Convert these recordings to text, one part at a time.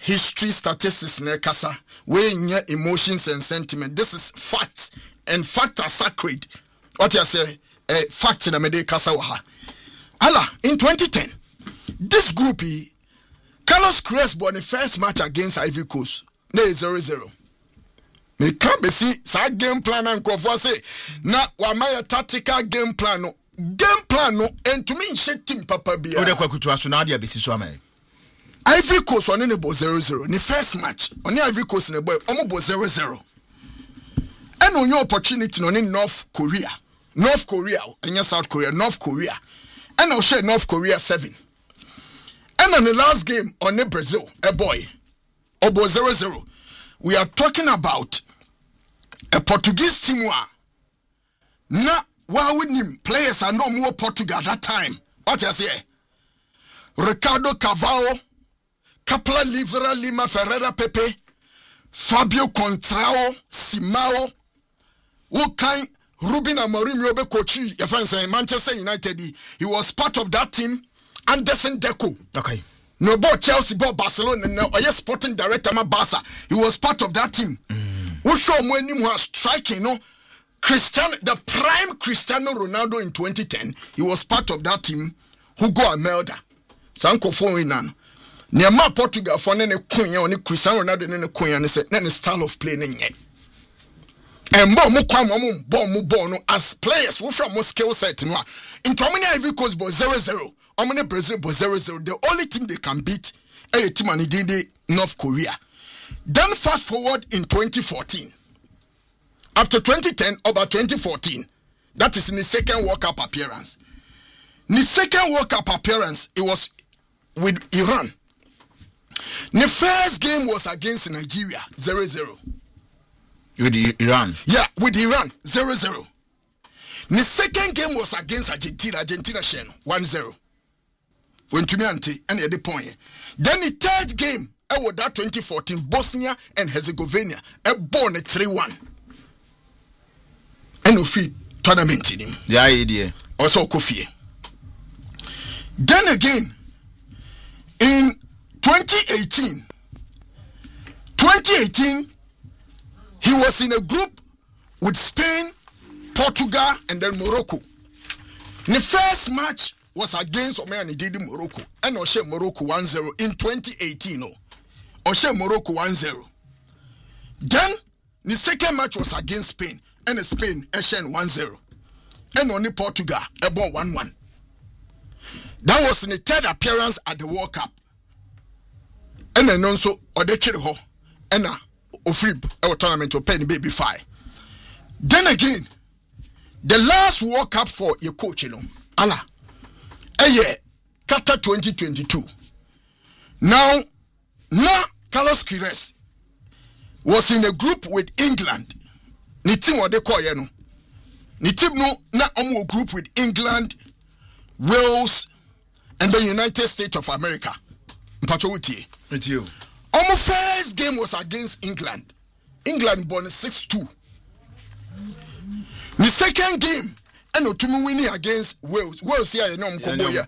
history, statistics, nekasa. We nye emotions and sentiment. This is facts, and facts are sacred. What you say? Facts in Amede kasa waha. Allah, in 2010, this group, Carlos Queiroz won the first match against Ivory Coast. No 0-0. Me can't be see sa game plan and Crawford say na wa my tactical game plan no and to me shit team papa bia. O de kwakutu aso na dia besi so amai. Ivory Coast on the 0-0. The first match on the Ivory Coast in the boy almost 0-0. And on your opportunity on in North Korea and South Korea, North Korea. And I'll share North Korea 7. And on the last game on the Brazil, a boy, Obo 0-0. We are talking about a Portuguese team. Na wa winning players are no more Portugal at that time. What you say? Ricardo Carvalho, Capla Livra Lima Ferreira Pepe, Fabio Contrao, Simao, Wokai, Ruben Amorim Robe Kochi, your friends in Manchester United. He was part of that team. Anderson Deco. Okay. No ball Chelsea, ball Barcelona, no sporting director ma Barca. He was part of that team. Who show when he was striking, no Cristiano, the prime Cristiano Ronaldo in 2010. He was part of that team. Hugo Almeida. Sanko Foinan. Niama Portugal for ne Kunya on Cristiano Ronaldo ne Kunya and said, then the style of playing yet. And more no as players who from more skill set no. In Tomini Ivory Coast was 0-0. Omane Brazil was 0-0. The only team they can beat a team and did North Korea. Then fast forward in 2014. After 2010, about 2014, that is in the second World Cup appearance. In the second World Cup appearance, it was with Iran. The first game was against Nigeria, 0-0. With Iran? Yeah, with Iran, 0-0. The second game was against Argentina. Argentina Shen, 1-0. When to me auntie, and at the point. Then the third game, I was that 2014, Bosnia and Herzegovina, a born at 3-1. And no fee tournament in him. Yeah, idea. Also Kofi. Then again, in 2018, he was in a group with Spain, Portugal, and then Morocco. The first match was against Oman did Morocco. And Oshe Morocco 1-0 in 2018. Oshe Morocco 1-0. Then the second match was against Spain. And Spain Eshen 1-0. And only Portugal about 1-1. That was in the third appearance at the World Cup. And then also Odekiriho and Ofrib our tournament of Penny Baby 5. Then again, the last World Cup for your coach, Allah. Qatar 2022. Now Carlos Queiroz was in a group with England. Ni team what they call no. Ni team no na omo group with England, Wales, and the United States of America. Mpacho utie. With you. Omo first game was against England. England won 6-2. The second game, and Otumi winning against Wales. Wales here, you know, Mkoboya.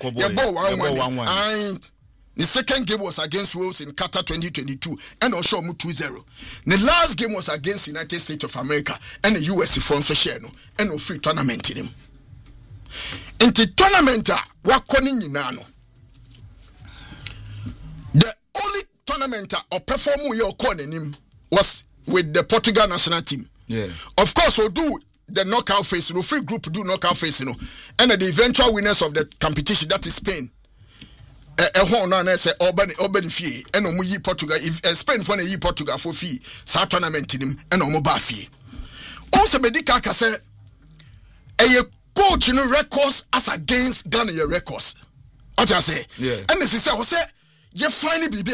The second game was against Wales in Qatar 2022, and also 2-0. The last game was against United States of America, and the US France share no, and no free tournament in him. In the tournament, the only tournament or perform your corner him was with the Portugal national team. Yeah. Of course, we'll do the knockout phase, no free group do knockout phase, and the eventual winners of the competition, that is Spain. Say Auburn fee, and yi Portugal, if Spain for yi Portugal for fee, sa tournament in him, and omoba fee. Also, Medica say a coach records as against Ghana records. What I say, yeah, and this is I say, you finally be